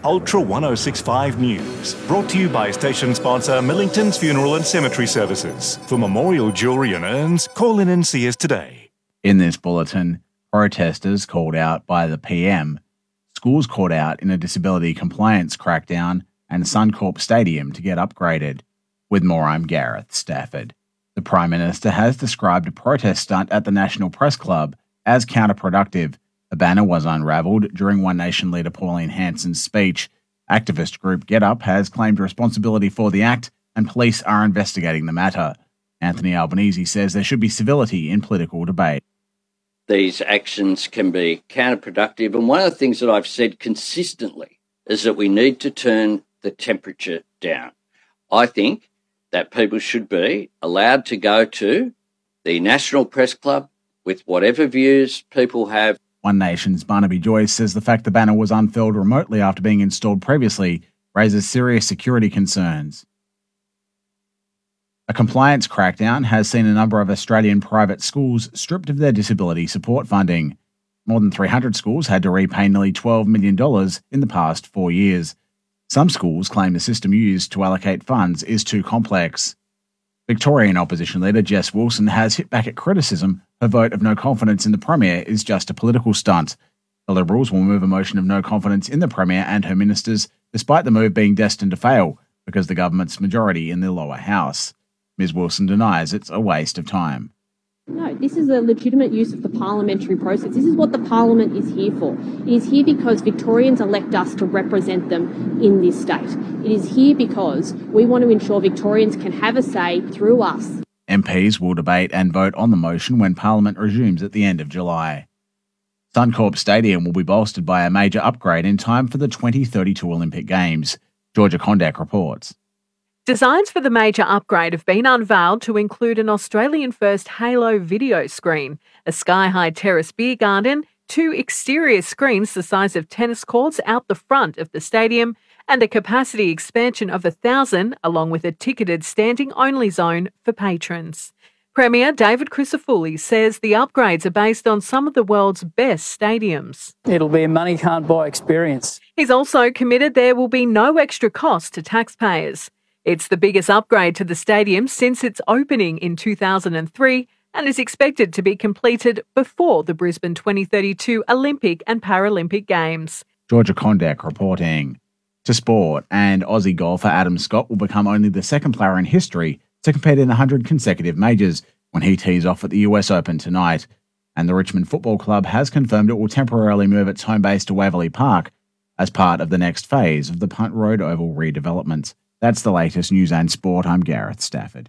Ultra 1065 News, brought to you by station sponsor Millington's Funeral and Cemetery Services. For memorial jewellery and urns, call in and see us today. In this bulletin, protesters called out by the PM, schools caught out in a disability compliance crackdown, and Suncorp Stadium to get upgraded. With more, I'm Gareth Stafford. The Prime Minister has described a protest stunt at the National Press Club as counterproductive. A banner was unravelled during One Nation leader Pauline Hanson's speech. Activist group Get Up has claimed responsibility for the act, and police are investigating the matter. Anthony Albanese says there should be civility in political debate. These actions can be counterproductive, and one of the things that I've said consistently is that we need to turn the temperature down. I think that people should be allowed to go to the National Press Club with whatever views people have. One Nation's Barnaby Joyce says the fact the banner was unfurled remotely after being installed previously raises serious security concerns. A compliance crackdown has seen a number of Australian private schools stripped of their disability support funding. More than 300 schools had to repay nearly $12 million in the past 4 years. Some schools claim the system used to allocate funds is too complex. Victorian opposition leader Jess Wilson has hit back at criticism her vote of no confidence in the Premier is just a political stunt. The Liberals will move a motion of no confidence in the Premier and her ministers, despite the move being destined to fail because the government's majority in the lower house. Ms Wilson denies it's a waste of time. No, this is a legitimate use of the parliamentary process. This is what the Parliament is here for. It is here because Victorians elect us to represent them in this state. It is here because we want to ensure Victorians can have a say through us. MPs will debate and vote on the motion when Parliament resumes at the end of July. Suncorp Stadium will be bolstered by a major upgrade in time for the 2032 Olympic Games. Georgia Kondak reports. Designs for the major upgrade have been unveiled to include an Australian-first Halo video screen, a sky-high terrace beer garden, 2 exterior screens the size of tennis courts out the front of the stadium, and a capacity expansion of 1,000, along with a ticketed standing-only zone for patrons. Premier David Crisafulli says the upgrades are based on some of the world's best stadiums. It'll be a money-can't-buy experience. He's also committed there will be no extra cost to taxpayers. It's the biggest upgrade to the stadium since its opening in 2003 and is expected to be completed before the Brisbane 2032 Olympic and Paralympic Games. Georgia Kondak reporting. To sport, and Aussie golfer Adam Scott will become only the second player in history to compete in 100 consecutive majors when he tees off at the US Open tonight. And the Richmond Football Club has confirmed it will temporarily move its home base to Waverley Park as part of the next phase of the Punt Road Oval redevelopment. That's the latest news and sport. I'm Gareth Stafford.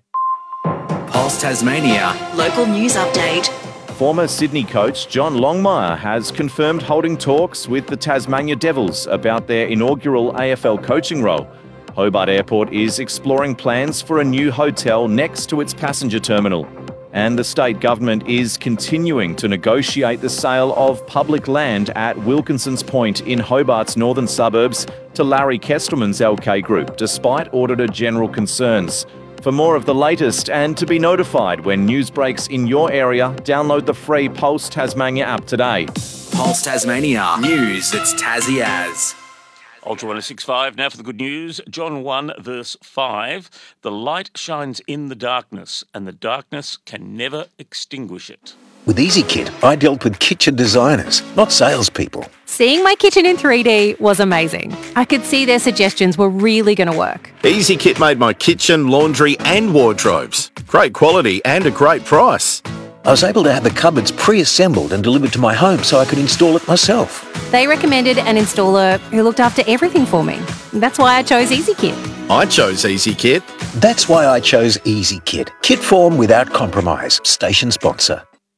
Pulse Tasmania. Local news update. Former Sydney coach John Longmire has confirmed holding talks with the Tasmania Devils about their inaugural AFL coaching role. Hobart Airport is exploring plans for a new hotel next to its passenger terminal. And the state government is continuing to negotiate the sale of public land at Wilkinson's Point in Hobart's northern suburbs to Larry Kestelman's LK Group, despite Auditor General concerns. For more of the latest and to be notified when news breaks in your area, download the free Pulse Tasmania app today. Pulse Tasmania. News that's Tassie as. Ultra 1065, now for the good news. John 1 verse 5, the light shines in the darkness, and the darkness can never extinguish it. With EasyKit, I dealt with kitchen designers, not salespeople. Seeing my kitchen in 3D was amazing. I could see their suggestions were really going to work. EasyKit made my kitchen, laundry and wardrobes. Great quality and a great price. I was able to have the cupboards pre-assembled and delivered to my home so I could install it myself. They recommended an installer who looked after everything for me. That's why I chose EasyKit. I chose EasyKit. That's why I chose EasyKit. Kit form without compromise. Station sponsor.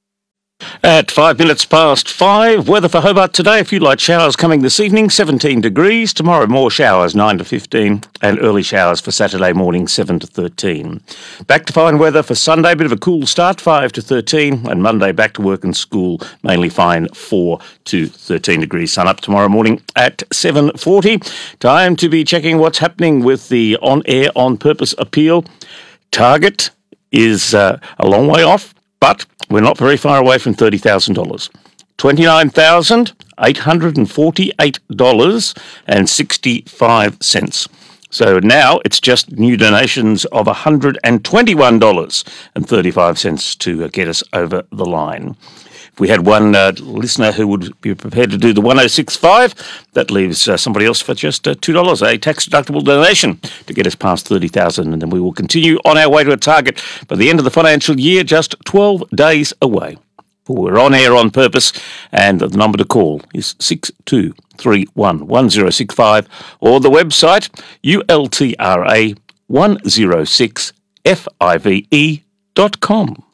At 5 minutes past 5, weather for Hobart today, a few light showers coming this evening, 17 degrees. Tomorrow more showers, 9 to 15, and early showers for Saturday morning, 7 to 13. Back to fine weather for Sunday, bit of a cool start, 5 to 13, and Monday back to work and school, mainly fine, 4 to 13 degrees. Sun up tomorrow morning at 7:40. Time to be checking what's happening with the on-air, on-purpose appeal. Target is a long way off, but we're not very far away from $30,000. $29,000 $848.65. So now it's just new donations of $121.35 to get us over the line. If we had one listener who would be prepared to do the 1065, that leaves somebody else for just $2, a tax-deductible donation to get us past 30,000, and then we will continue on our way to a target by the end of the financial year, just 12 days away. We're on air on purpose, and the number to call is 62311065 or the website ultra106five.com.